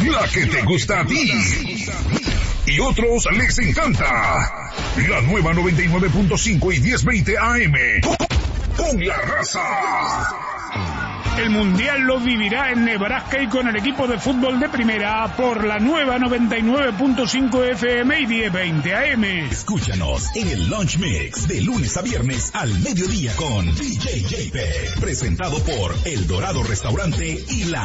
la que te gusta a ti. Y otros les encanta. La nueva 99.5 y 1020 AM. Con la raza. El Mundial lo vivirá en Nebraska y con el equipo de fútbol de primera por la nueva 99.5 FM y 1020 AM. Escúchanos en el Lunch Mix de lunes a viernes al mediodía con DJ JP. Presentado por El Dorado Restaurante y La